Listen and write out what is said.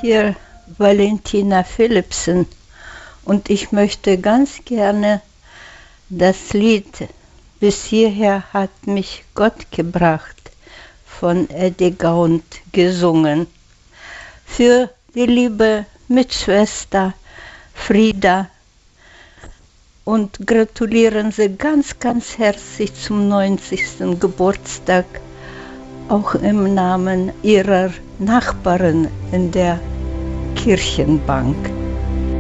hier Valentina Philipsen und ich möchte ganz gerne das Lied "Bis hierher hat mich Gott gebracht" von Eddie Gaunt gesungen. Für die liebe Mitschwester Frieda und gratulieren Sie ganz, ganz herzlich zum 90. Geburtstag, auch im Namen Ihrer Nachbarin in der Kirchenbank.